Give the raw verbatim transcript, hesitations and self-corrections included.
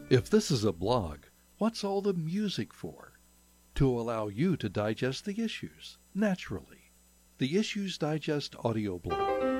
If this is a blog, what's all the music for? To allow you to digest the issues naturally. The Issues Digest audio blog